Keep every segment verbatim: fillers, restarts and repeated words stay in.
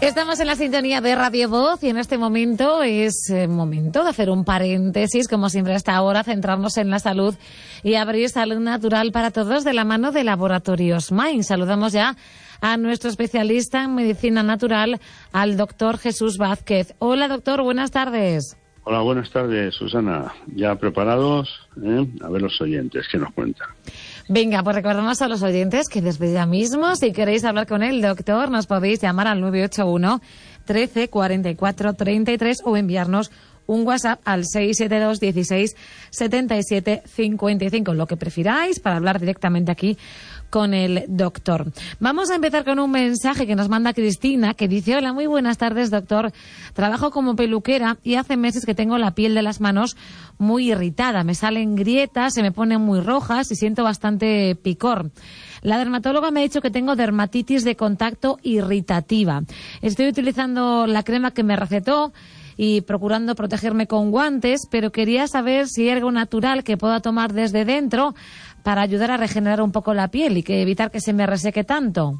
Estamos en la sintonía de Radio Voz y en este momento es eh, momento de hacer un paréntesis, como siempre hasta ahora, centrarnos en la salud y abrir salud natural para todos de la mano de Laboratorios Mind. Saludamos ya a nuestro especialista en medicina natural, al doctor Jesús Vázquez. Hola, doctor, buenas tardes. Hola, buenas tardes, Susana. ¿Ya preparados? ¿Eh? A ver los oyentes, ¿qué nos cuentan? Venga, pues recordamos a los oyentes que desde ya mismo, si queréis hablar con el doctor, nos podéis llamar al nueve ocho uno, trece, cuarenta y cuatro, treinta y tres o enviarnos un WhatsApp al seis siete dos, dieciséis, setenta y siete, cincuenta y cinco, lo que prefiráis, para hablar directamente aquí con el doctor. Vamos a empezar con un mensaje que nos manda Cristina, que dice: hola, muy buenas tardes, doctor. Trabajo como peluquera y hace meses que tengo la piel de las manos muy irritada. Me salen grietas, se me ponen muy rojas y siento bastante picor. La dermatóloga me ha dicho que tengo dermatitis de contacto irritativa. Estoy utilizando la crema que me recetó y procurando protegerme con guantes, pero quería saber si hay algo natural que pueda tomar desde dentro para ayudar a regenerar un poco la piel y que evitar que se me reseque tanto.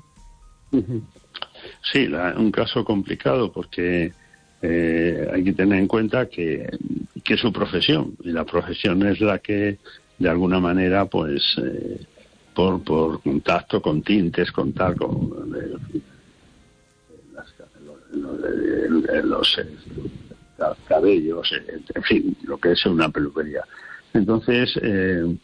Sí, la, un caso complicado porque eh, hay que tener en cuenta que, que es su profesión, y la profesión es la que de alguna manera, pues eh, por, por contacto con tintes, con tal, con eh, las, los, los, los eh, cabellos, eh, en fin, lo que es una peluquería. Entonces, eh,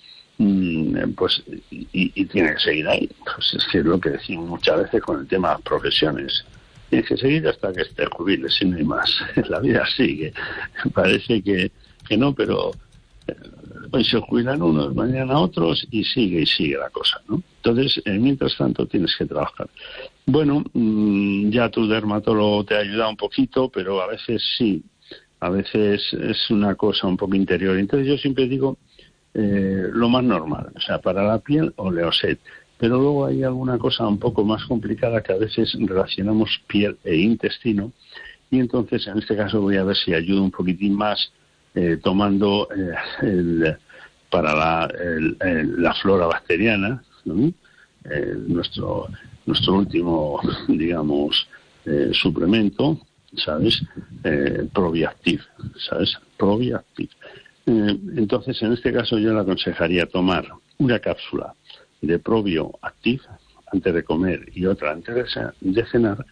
pues y, y tiene que seguir ahí. Pues es que es lo que decimos muchas veces con el tema de las profesiones. Tienes que seguir hasta que te jubiles, si no hay más. La vida sigue. Parece que, que no, pero eh, hoy se jubilan unos, mañana otros, y sigue y sigue la cosa, ¿no? Entonces, eh, mientras tanto, tienes que trabajar. Bueno, mmm, ya tu dermatólogo te ha ayudado un poquito, pero a veces sí, a veces es una cosa un poco interior. Entonces yo siempre digo Eh, lo más normal, o sea, para la piel, Oleoset. Pero luego hay alguna cosa un poco más complicada que a veces relacionamos piel e intestino, y entonces en este caso voy a ver si ayudo un poquitín más eh, tomando eh, el, para la, el, el, la flora bacteriana, ¿no? eh, nuestro nuestro último, digamos, eh, suplemento, ¿sabes? Eh, Probiactive, ¿sabes? Probiactive. Entonces, en este caso yo le aconsejaría tomar una cápsula de Probio Active antes de comer y otra antes de cenar,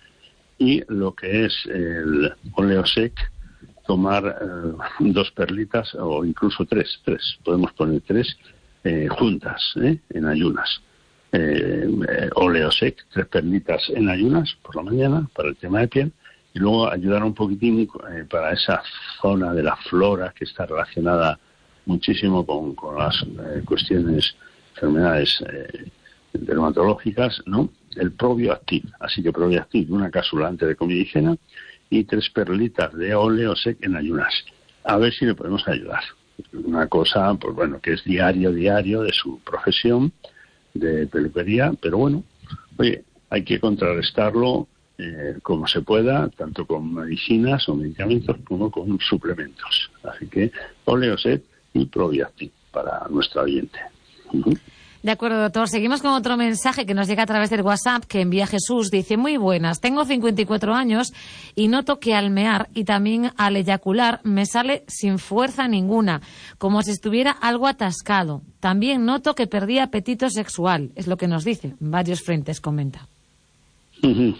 y lo que es el Oleosec, tomar eh, dos perlitas o incluso tres, tres, podemos poner tres eh, juntas, ¿eh? en ayunas. Eh, eh, Oleosec, tres perlitas en ayunas por la mañana para el tema de piel, y luego ayudar un poquitín eh, para esa zona de la flora que está relacionada muchísimo con, con las eh, cuestiones, enfermedades eh, dermatológicas, ¿no? El Probioactive. Así que Probioactive, una cápsula antes de comida y cena, y tres perlitas de Oleosec en ayunas. A ver si le podemos ayudar. Una cosa, pues bueno, que es diario, diario de su profesión de peluquería, pero bueno, oye, hay que contrarrestarlo Eh, como se pueda, tanto con medicinas o medicamentos como con suplementos. Así que Oleoset y Probiactive para nuestro oyente. Uh-huh. De acuerdo, doctor. Seguimos con otro mensaje que nos llega a través del WhatsApp, que envía Jesús. Dice: muy buenas, tengo cincuenta y cuatro años y noto que al mear y también al eyacular me sale sin fuerza ninguna, como si estuviera algo atascado. También noto que perdí apetito sexual. Es lo que nos dice. En varios frentes comenta. Uh-huh.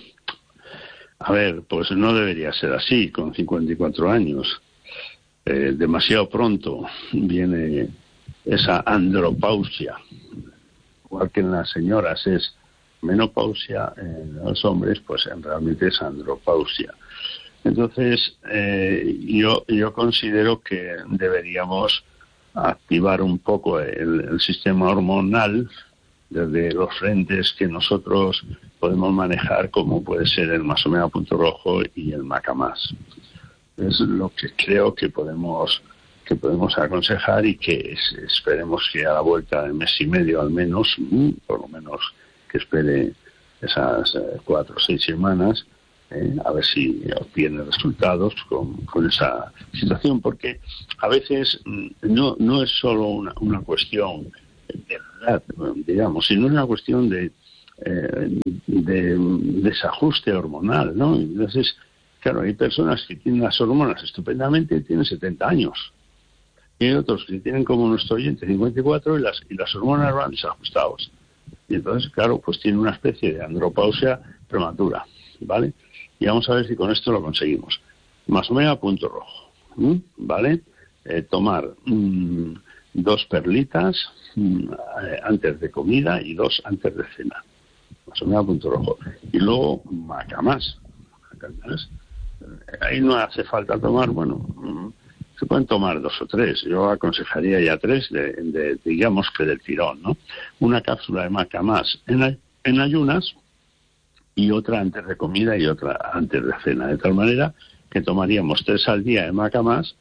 A ver, pues no debería ser así, con cincuenta y cuatro años. Eh, demasiado pronto viene esa andropausia. Igual que en las señoras es menopausia, en los hombres pues realmente es andropausia. Entonces, eh, yo, yo considero que deberíamos activar un poco el, el sistema hormonal desde los frentes que nosotros podemos manejar, como puede ser el Masomea punto rojo y el Macamás. Es lo que creo que podemos que podemos aconsejar, y que es, esperemos que a la vuelta de mes y medio al menos, por lo menos que espere esas eh, cuatro o seis semanas, eh, a ver si obtiene resultados con, con esa situación, porque a veces no no es solo una, una cuestión de edad, digamos, sino es una cuestión de eh, de desajuste hormonal, ¿no? Entonces, claro, hay personas que tienen las hormonas estupendamente y tienen setenta años. Y hay otros que tienen, como nuestro oyente, cincuenta y cuatro y las, y las hormonas van desajustados. Y entonces, claro, pues tiene una especie de andropausia prematura, ¿vale? Y vamos a ver si con esto lo conseguimos. Masomega punto rojo, ¿m? ¿Vale? Eh, tomar mmm, dos perlitas mmm, antes de comida y dos antes de cena. Masomega punto rojo. Y luego Macamás. Macamás. Ahí no hace falta tomar, bueno, mmm, se pueden tomar dos o tres. Yo aconsejaría ya tres, de, de, digamos que del tirón, ¿no? Una cápsula de Macamás en, en ayunas y otra antes de comida y otra antes de cena. De tal manera que tomaríamos tres al día de Macamás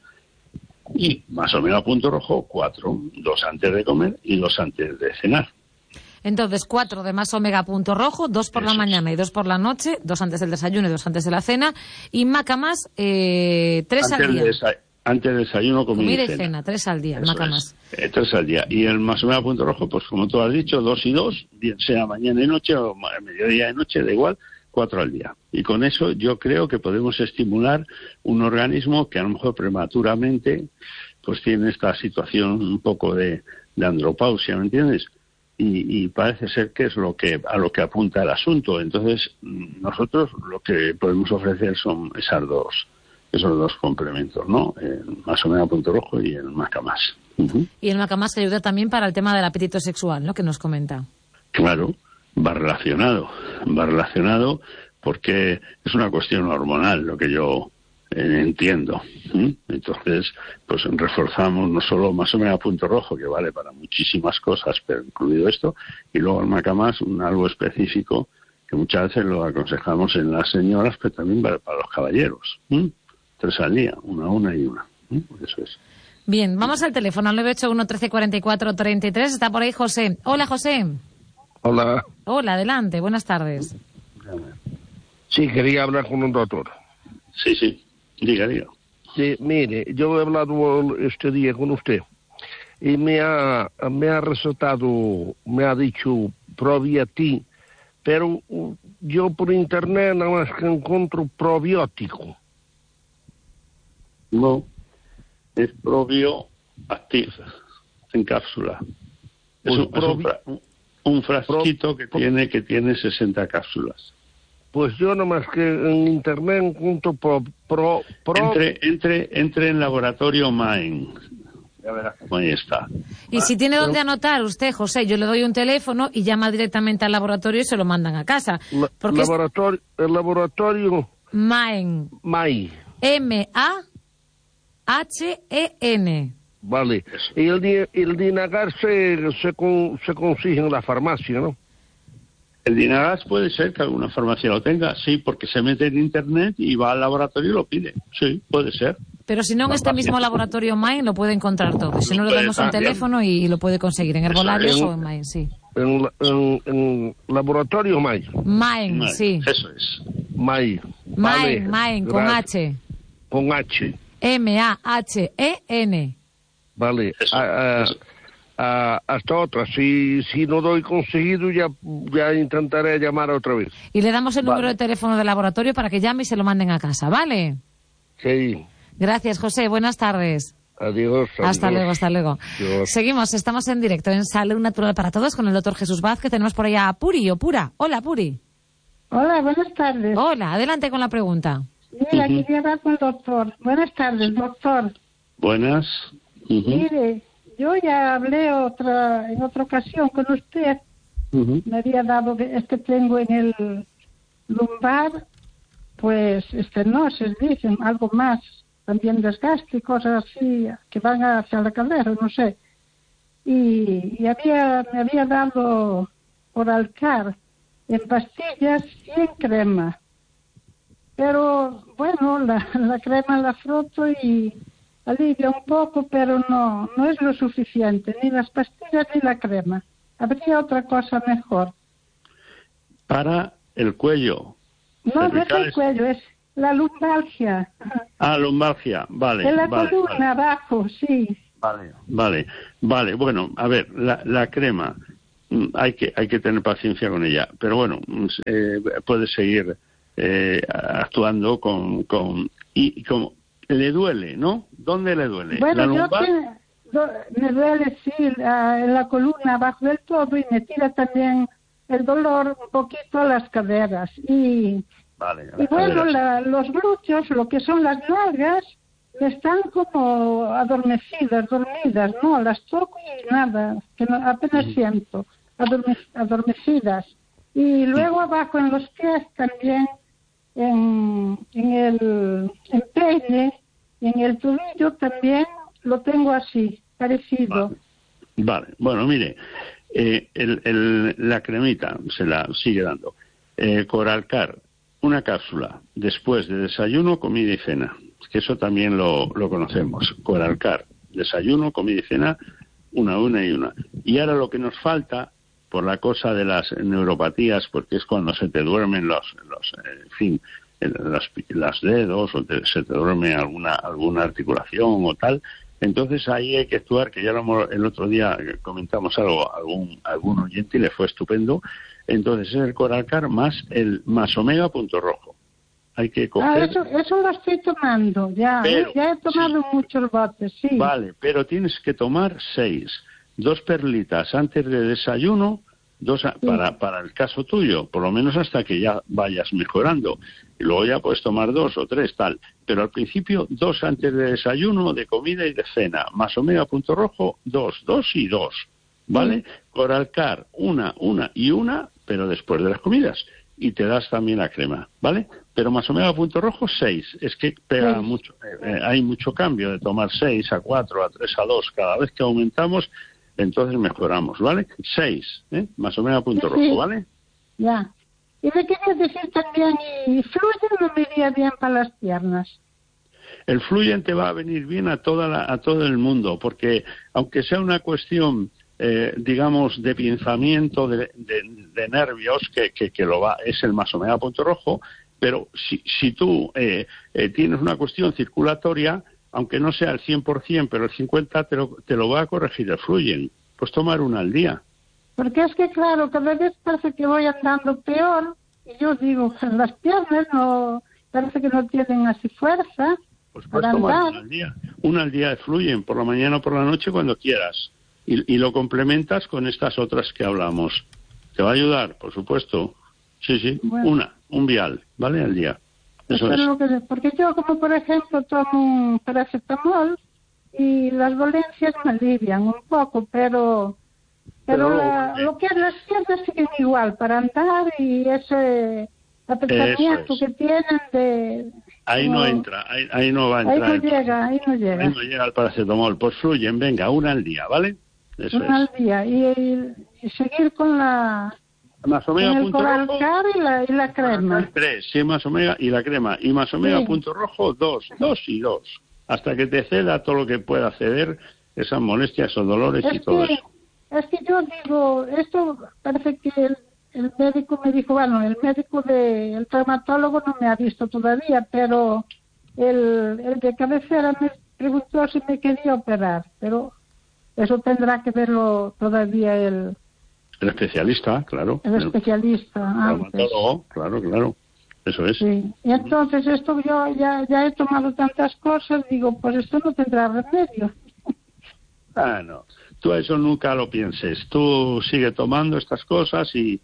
y Masomega punto rojo, cuatro. Dos antes de comer y dos antes de cenar. Entonces, cuatro de Masomega punto rojo, dos por Eso la mañana es. y dos por la noche, dos antes del desayuno y dos antes de la cena. Y Macamás, eh, tres antes al día. De antes del desayuno, comida, comida y cena. cena. Tres al día, Macamás. Eh, tres al día. Y el Masomega punto rojo, pues como tú has dicho, dos y dos, bien sea mañana y noche o mediodía y noche, da igual, cuatro al día. Y con eso yo creo que podemos estimular un organismo que a lo mejor prematuramente pues tiene esta situación un poco de, de andropausia, ¿me entiendes? Y, y parece ser que es lo que a lo que apunta el asunto. Entonces nosotros lo que podemos ofrecer son esas dos esos dos complementos, ¿no? El Masomega punto rojo y el Macamás. Uh-huh. Y el Macamás que ayuda también para el tema del apetito sexual, ¿no? Que nos comenta. Claro, va relacionado, va relacionado porque es una cuestión hormonal, lo que yo eh, entiendo. ¿Mm? Entonces, pues reforzamos no solo Masomega punto rojo, que vale para muchísimas cosas, pero incluido esto, y luego el Macamás, un algo específico que muchas veces lo aconsejamos en las señoras, pero también para, para los caballeros. ¿Mm? Tres al día, una, una y una. ¿Mm? Eso es. Bien, vamos al teléfono, al nueve ocho uno, trece, cuarenta y cuatro, treinta y tres. Está por ahí José. Hola, José. Hola. Hola, adelante, buenas tardes. Sí, quería hablar con un doctor. Sí, sí, diga, diga. Sí, mire, yo he hablado este día con usted y me ha, me ha recetado, me ha dicho Probiatin, pero yo por internet nada más que encuentro probiótico. No, es Probioactive, en cápsula. Es, pues un, probi- es un, fra- un frasquito pro- que tiene que tiene sesenta cápsulas. Pues yo nada más que en internet encuentro pro, pro, pro... Entre, entre, entre en laboratorio Main. Ya verás cómo ahí está. Y si tiene donde anotar usted, José, yo le doy un teléfono y llama directamente al laboratorio y se lo mandan a casa. La, laboratorio, es... El laboratorio... Main. Main. M A H E N. Vale. Y el, el Dinagar se, se, con, se consigue en la farmacia, ¿no? El Dinagas puede ser que alguna farmacia lo tenga, sí, porque se mete en internet y va al laboratorio y lo pide. Sí, puede ser. Pero si no, en este mismo laboratorio Main lo puede encontrar todo. Si no, le damos un teléfono y, y lo puede conseguir en Herbolarios o en Main, sí. En, en, en laboratorio Main. Main, sí. Eso es. Main. Main, vale. Main, con H. Con H. M A H E N. Vale. Eso, ah, eso. Ah, hasta otra. Si, si no doy conseguido, ya, ya intentaré llamar otra vez. Y le damos el vale. número de teléfono del laboratorio para que llame y se lo manden a casa, ¿vale? Sí. Gracias, José. Buenas tardes. Adiós. Hasta adiós. luego, hasta luego. Adiós. Seguimos, estamos en directo en Salud Natural para Todos con el doctor Jesús Vázquez. Tenemos por allá a Puri o Pura. Hola, Puri. Hola, buenas tardes. Hola, adelante con la pregunta. Mira, uh-huh. quería hablar con el doctor. Buenas tardes, doctor. Buenas. Uh-huh. Mire, yo ya hablé otra en otra ocasión con usted. Uh-huh. Me había dado este tengo en el lumbar, pues estenosis, dicen, algo más, también desgaste y cosas así que van hacia la cadera, no sé. Y, y había me había dado Oralcar en pastillas y en crema. Pero bueno, la, la crema la froto y alivia un poco, pero no no es lo suficiente, ni las pastillas ni la crema. Habría otra cosa mejor. Para el cuello. No, no es el cuello, es la lumbalgia. Ah, lumbalgia, vale. En la vale, columna vale. abajo, sí. Vale, vale, vale. Bueno, a ver, la, la crema. hay que hay que tener paciencia con ella. Pero bueno, eh, puedes seguir eh, actuando con, con y, y como le duele, ¿no? ¿Dónde le duele? Bueno, ¿La yo lumbar? te, do, me duele, sí, la, en la columna abajo del todo y me tira también el dolor un poquito a las caderas. Y, Vale, y bueno, la, los glúteos, lo que son las nalgas, están como adormecidas, dormidas, ¿no? Las toco y nada, que no, apenas uh-huh. siento, adorme, adormecidas. Y luego abajo en los pies también, en, en el empeine, en el tobillo también lo tengo así, parecido. Vale, vale. Bueno, mire, eh, el, el, la cremita se la sigue dando. Eh, Coralcar, una cápsula después de desayuno, comida y cena. Que eso también lo, lo conocemos. Coralcar, desayuno, comida y cena, una, una y una. Y ahora lo que nos falta, por la cosa de las neuropatías, porque es cuando se te duermen los, los en fin, las, las dedos, o te, se te duerme alguna, alguna articulación o tal, entonces ahí hay que actuar, que ya lo hemos, el otro día comentamos algo, algún, algún oyente y le fue estupendo. Entonces es el Coralcar más el más omega punto rojo. Hay que coger... Ah, eso, eso lo estoy tomando, ya, pero, ya he tomado sí. muchos botes, sí. Vale, pero tienes que tomar seis, dos perlitas antes de desayuno, dos a, sí. para, para el caso tuyo, por lo menos hasta que ya vayas mejorando, y luego ya puedes tomar dos o tres, tal, pero al principio dos antes de desayuno, de comida y de cena, más omega punto rojo, dos, dos y dos, ¿vale? Sí. Coralcar, una, una y una, pero después de las comidas. Y te das también la crema, ¿vale? Pero más omega punto rojo, seis. Es que pega sí. mucho, eh, hay mucho cambio de tomar seis a cuatro, a tres a dos. Cada vez que aumentamos, entonces mejoramos, ¿vale? seis, ¿eh? Más omega punto rojo, sí. ¿vale? Ya. Y me querías decir también, y Fluyen no me iría bien para las piernas. El Fluyen te va a venir bien a toda la, a todo el mundo, porque aunque sea una cuestión... Eh, digamos, de pinzamiento de, de, de nervios, que, que, que lo va, es el más omega punto rojo, pero si, si tú eh, eh, tienes una cuestión circulatoria, aunque no sea el cien por ciento, pero el cincuenta por ciento te lo, te lo va a corregir el Fluyen. Pues tomar una al día. Porque es que, claro, cada vez parece que voy andando peor, y yo digo, las piernas no, parece que no tienen así fuerza. Pues puedes tomar una al día. Una al día de Fluyen, por la mañana o por la noche, cuando quieras. Y, y lo complementas con estas otras que hablamos. ¿Te va a ayudar? Por supuesto. Sí, sí, bueno. una, un vial, ¿vale? Al día. Eso es. Lo que, porque yo, como por ejemplo, tomo un paracetamol y las dolencias me alivian un poco, pero pero, pero la, lo que es las piernas siguen igual para andar y ese apretamiento es. que tienen de... Ahí no, no entra, ahí, ahí no va a entrar. Ahí no llega, ahí no llega. Ahí no llega el paracetamol. Pues Fluyen, venga, una al día, ¿vale? Eso una es. al día y, y, y seguir con la más omega con el punto Coralcar rojo, y la, y la crema tres, sí, más omega y la crema y más omega sí. punto rojo dos, dos y dos hasta que te ceda todo lo que pueda ceder esas molestias o dolores es y todo que, eso. Es que yo digo, esto parece que el, el médico me dijo, bueno, el médico de el traumatólogo no me ha visto todavía, pero el, el de cabecera me preguntó si me quería operar, pero eso tendrá que verlo todavía el... El especialista, claro. El especialista. El traumatólogo, claro, claro. Eso es. Sí. Y entonces esto yo ya, ya he tomado tantas cosas, digo, pues esto no tendrá remedio. Ah, no. Tú eso nunca lo pienses. Tú sigue tomando estas cosas y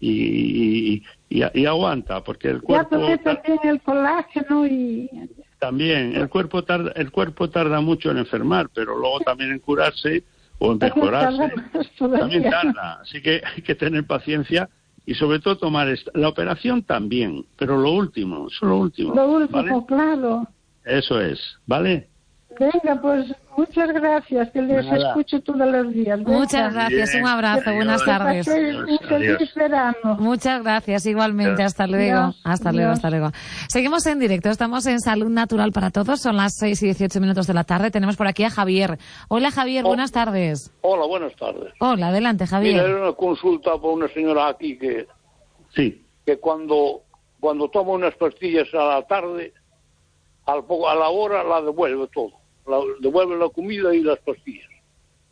y, y, y, y aguanta, porque el cuerpo... Ya tomé también el colágeno y... También, el cuerpo tarda, el cuerpo tarda mucho en enfermar, pero luego también en curarse o en mejorarse, también tarda. Así que hay que tener paciencia y sobre todo tomar esta. La operación también, pero lo último, eso es lo último. Lo último, ¿vale? Claro. Eso es, ¿vale? Venga, pues muchas gracias, que les Nada. escucho todos los días. Venga. Muchas gracias, Bien. un abrazo, adiós. Buenas tardes. Adiós. Un feliz verano. Muchas gracias, igualmente, adiós. hasta luego. Adiós. Hasta adiós. luego, hasta luego. Seguimos en directo, estamos en Salud Natural para Todos, son las seis y dieciocho minutos de la tarde, tenemos por aquí a Javier. Hola Javier, oh. buenas tardes. Hola, buenas tardes. Hola, adelante Javier. Mira, era una consulta por una señora aquí que, sí. que cuando, cuando toma unas pastillas a la tarde, al poco, a la hora la devuelve todo. La, devuelve la comida y las pastillas.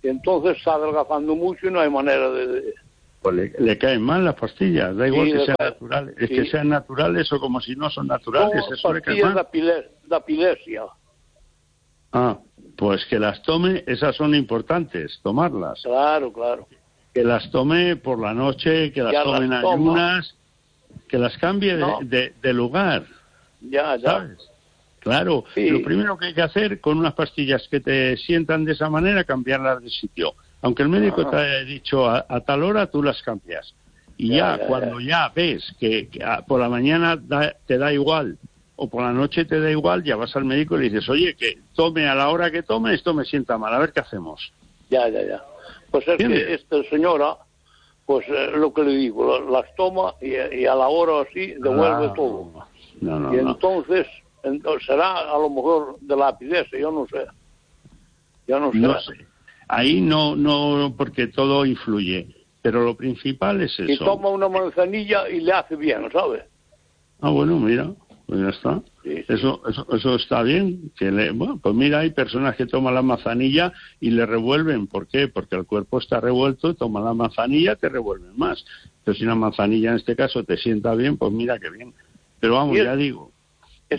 Y entonces está adelgazando mucho y no hay manera de... de... Pues le, le caen mal las pastillas, da igual Sí, que le sean cae- naturales. Es sí. que sean naturales o como si no son naturales, Son eso le cae pastillas de, mal. apile- de epilepsia. Ah, pues que las tome, esas son importantes, tomarlas. Claro, claro. Que las tome por la noche, que las Ya tome en las toma. ayunas, que las cambie de, No. de- de lugar, Ya, ya. ¿sabes? Claro, Sí. lo primero que hay que hacer con unas pastillas que te sientan de esa manera, cambiarlas de sitio. Aunque el médico Ajá. te haya dicho a, a tal hora, tú las cambias. Y Ya, ya, ya, cuando ya, ves que, que, ah, por la mañana da- te da igual o por la noche te da igual, ya vas al médico y le dices, oye, que tome a la hora que tome, esto me sienta mal, a ver qué hacemos. Ya, ya, ya. Pues es ¿Entiendes? que esta señora, pues eh, lo que le digo, la- las toma y, y a la hora así devuelve Ah, todo. No, no, Y no. entonces, entonces será a lo mejor de la epilepsia, yo no sé. Yo no sé. No sé. Ahí no, no, porque todo influye. Pero lo principal es Y eso. toma una manzanilla y le hace bien, ¿sabes? Ah, bueno, mira, pues ya está. Sí, sí. Eso, eso, eso está bien. Que le, bueno, pues mira, hay personas que toman la manzanilla y le revuelven. ¿Por qué? Porque el cuerpo está revuelto, toma la manzanilla, te revuelven más. Pero si una manzanilla en este caso te sienta bien, pues mira qué bien. Pero vamos, Y es- ya digo,